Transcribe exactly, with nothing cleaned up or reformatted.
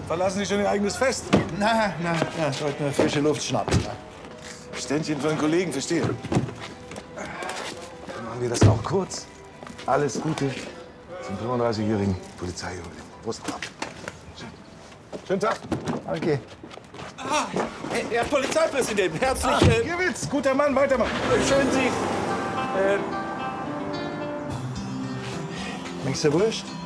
Verlassen Sie schon Ihr eigenes Fest? Na, na, na, ich wollte nur frische Luft schnappen. Ständchen für einen Kollegen, verstehe. Dann machen wir das auch kurz. Alles Gute zum fünfunddreißigjährigen Polizeijubiläum. Prost ab. Schönen Tag. Danke. Ah, Herr Polizeipräsident, herzlich... Ach, äh, Gewitz, guter Mann, weitermachen. schön Sie... Äh, Nichts der Wurst?